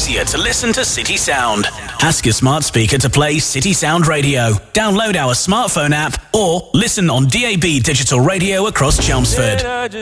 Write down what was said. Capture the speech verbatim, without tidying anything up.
easier to listen to City Sound. Ask your smart speaker to play City Sound Radio. Download our smartphone app or listen on D A B digital radio across Chelmsford.